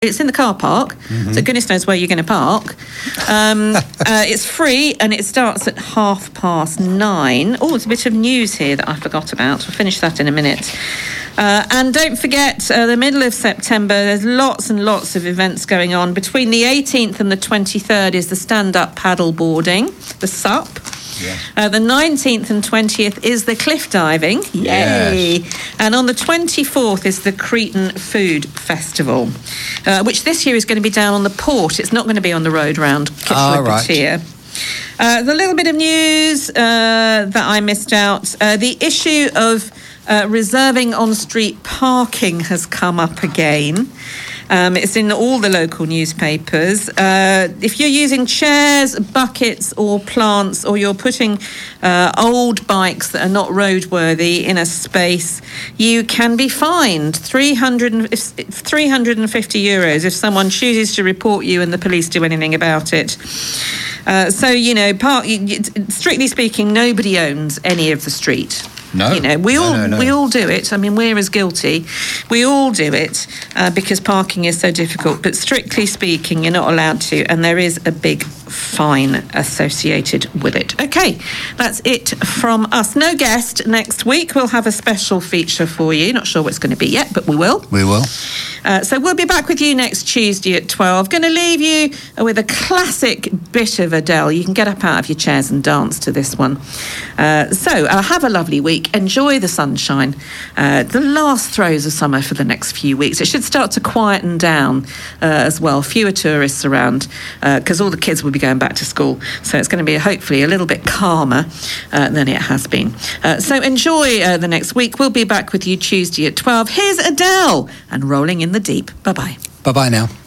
It's in the car park, so goodness knows where you're going to park. It's free and it starts at 9:30. Oh, there's a bit of news here that I forgot about. We'll finish that in a minute. And don't forget, the middle of September, there's lots and lots of events going on. Between the 18th and the 23rd is the stand-up paddle boarding, the SUP. Yeah. The 19th and 20th is the cliff diving. Yay! Yes. And on the 24th is the Cretan Food Festival, which this year is going to be down on the port. It's not going to be on the road round Kitchener-Batir. The little bit of news that I missed out, the issue of reserving on-street parking has come up again. It's in all the local newspapers. If you're using chairs, buckets or plants, or you're putting old bikes that are not roadworthy in a space, you can be fined €350 if someone chooses to report you and the police do anything about it. Strictly speaking, nobody owns any of the street. No, we all do it. I mean, we're as guilty. We all do it because parking is so difficult. But strictly speaking, you're not allowed to, and there is a big fine associated with it. Okay, that's it from us. No guest next week. We'll have a special feature for you. Not sure what it's going to be yet, but we will. We will. So we'll be back with you next Tuesday at 12. Going to leave you with a classic bit of Adele. You can get up out of your chairs and dance to this one. So have a lovely week. Enjoy the sunshine. The last throes of summer for the next few weeks. It should start to quieten down as well. Fewer tourists around because all the kids will be going back to school. So it's going to be hopefully a little bit calmer than it has been. So enjoy the next week. We'll be back with you Tuesday at 12. Here's Adele and Rolling in the Deep. Bye-bye. Bye-bye now.